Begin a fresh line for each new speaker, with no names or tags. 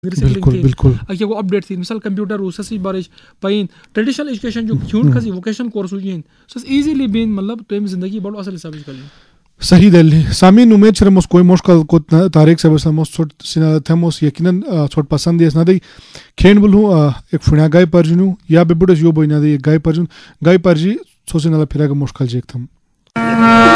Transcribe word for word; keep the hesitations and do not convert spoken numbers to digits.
बिल्कुल बिल्कुल
अके गो अपडेट थी मिसाल कंप्यूटर उसस बारे पाइन ट्रेडिशनल एजुकेशन जो ह्यून खसी वोकेशनल कोर्स हुन सस इजीली बेन मतलब तुम जिंदगी बड़ असल हिसाब से कलिन
सही दिल्ली सामीन उम्मीद छरमोस कोई मुश्किल को तारीख से बस हमोस छोट थमोस यकीनन छोट पसंद है नदी खेन बुलू एक फुना गाय परजुनु या बेबुडस यो बोइना दे गाय परजुन गाय परजी सोसिनला फिराग मुश्किल जेक थम